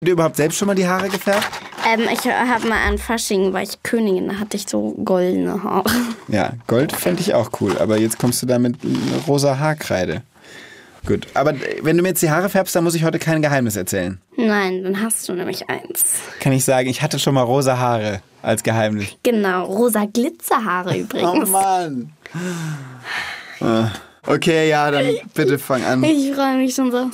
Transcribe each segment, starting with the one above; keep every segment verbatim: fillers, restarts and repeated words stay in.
du überhaupt selbst schon mal die Haare gefärbt? Ähm, ich habe mal an Fasching, war ich Königin, da hatte ich so goldene Haare. Ja, Gold fände ich auch cool, aber jetzt kommst du da mit rosa Haarkreide. Gut, aber wenn du mir jetzt die Haare färbst, dann muss ich heute kein Geheimnis erzählen. Nein, dann hast du nämlich eins. Kann ich sagen, ich hatte schon mal rosa Haare als Geheimnis. Genau, rosa Glitzerhaare übrigens. Oh Mann. Okay, ja, dann bitte fang an. Ich freue mich schon so.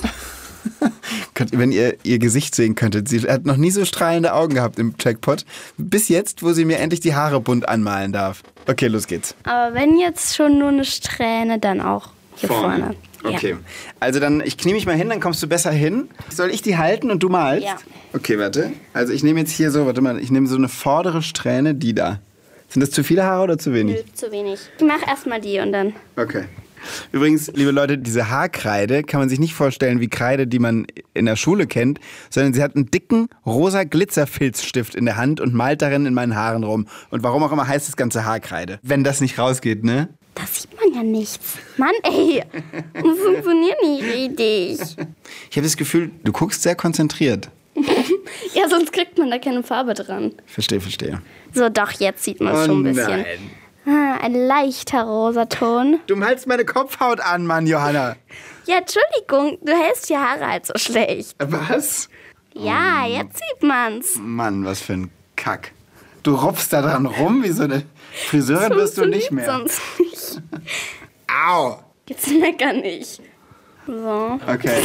Wenn ihr ihr Gesicht sehen könntet, sie hat noch nie so strahlende Augen gehabt im Jackpot. Bis jetzt, wo sie mir endlich die Haare bunt anmalen darf. Okay, los geht's. Aber wenn jetzt schon nur eine Strähne, dann auch hier vorne. vorne. Okay, ja. Also dann, ich knie mich mal hin, dann kommst du besser hin. Soll ich die halten und du malst? Ja. Okay, warte. Also ich nehme jetzt hier so, warte mal, ich nehme so eine vordere Strähne, die da. Sind das zu viele Haare oder zu wenig? Nö, zu wenig. Ich mach erstmal die und dann... Okay. Übrigens, liebe Leute, diese Haarkreide kann man sich nicht vorstellen wie Kreide, die man in der Schule kennt, sondern sie hat einen dicken, rosa Glitzerfilzstift in der Hand und malt darin in meinen Haaren rum. Und warum auch immer heißt das Ganze Haarkreide. Wenn das nicht rausgeht, ne? Das sieht man ja nichts. Mann, ey, das funktioniert nicht richtig. Ich habe das Gefühl, du guckst sehr konzentriert. Ja, sonst kriegt man da keine Farbe dran. Verstehe, verstehe. So, doch, jetzt sieht man es oh schon ein bisschen. Nein. Ah, ein leichter Rosaton. Du malst meine Kopfhaut an, Mann, Johanna. Ja, Entschuldigung, du hältst die Haare halt so schlecht. Was? Ja, oh. Jetzt sieht man's. Mann, was für ein Kack. Du rupfst da dran rum, wie so eine Friseurin wirst du nicht mehr. Sonst nicht. Au. Jetzt mecker nicht. So. Okay.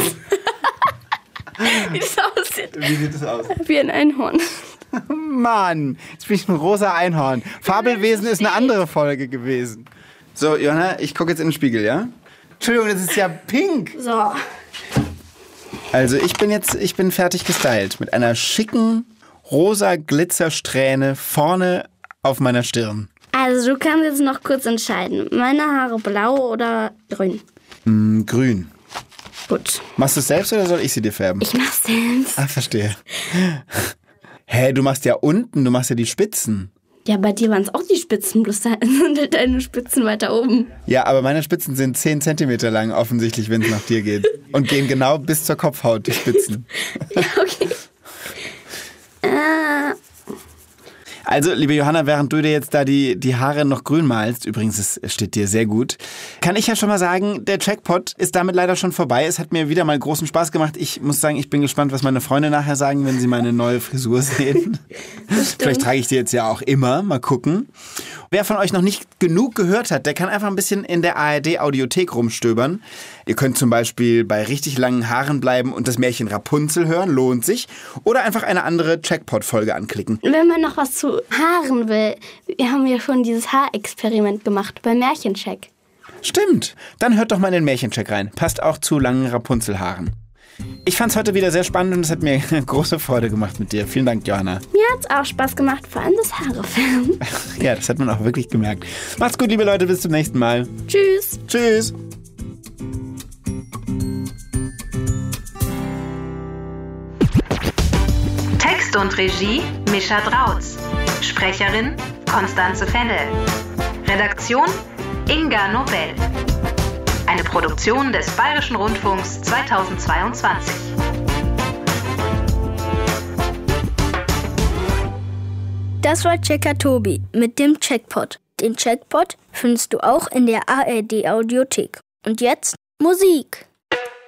Wie das aussieht. Wie sieht das aus? Wie ein Einhorn. Mann, jetzt bin ich ein rosa Einhorn. Fabelwesen ist eine andere Folge gewesen. So, Johanna, ich gucke jetzt in den Spiegel, ja? Entschuldigung, das ist ja pink. So. Also ich bin jetzt, ich bin fertig gestylt. Mit einer schicken, rosa Glitzersträhne vorne auf meiner Stirn. Also du kannst jetzt noch kurz entscheiden. Meine Haare blau oder grün? Mm, grün. Gut. Machst du es selbst oder soll ich sie dir färben? Ich mach's selbst. Ah, verstehe. Hä, du machst ja unten, du machst ja die Spitzen. Ja, bei dir waren es auch die Spitzen, bloß da sind halt deine Spitzen weiter oben. Ja, aber meine Spitzen sind zehn Zentimeter lang, offensichtlich, wenn es nach dir geht. Und gehen genau bis zur Kopfhaut, die Spitzen. Ja, okay. Äh... Also, liebe Johanna, während du dir jetzt da die, die Haare noch grün malst, übrigens, es steht dir sehr gut, kann ich ja schon mal sagen, der Jackpot ist damit leider schon vorbei. Es hat mir wieder mal großen Spaß gemacht. Ich muss sagen, ich bin gespannt, was meine Freunde nachher sagen, wenn sie meine neue Frisur sehen. Vielleicht trage ich die jetzt ja auch immer. Mal gucken. Wer von euch noch nicht genug gehört hat, der kann einfach ein bisschen in der A R D-Audiothek rumstöbern. Ihr könnt zum Beispiel bei richtig langen Haaren bleiben und das Märchen Rapunzel hören, lohnt sich. Oder einfach eine andere Jackpot-Folge anklicken. Wenn man noch was zu Haaren will, wir haben ja schon dieses Haarexperiment gemacht bei Märchencheck. Stimmt, dann hört doch mal in den Märchencheck rein. Passt auch zu langen Rapunzelhaaren. Ich fand's heute wieder sehr spannend und es hat mir große Freude gemacht mit dir. Vielen Dank, Johanna. Mir hat's auch Spaß gemacht, vor allem das Haarefärben. Ja, das hat man auch wirklich gemerkt. Macht's gut, liebe Leute, bis zum nächsten Mal. Tschüss. Tschüss. Text und Regie Mischa Drautz. Sprecherin Constanze Fennel. Redaktion Inga Nobel. Eine Produktion des Bayerischen Rundfunks zweitausendzweiundzwanzig. Das war Checker Tobi mit dem Jackpot. Den Jackpot findest du auch in der A R D-Audiothek. Und jetzt Musik.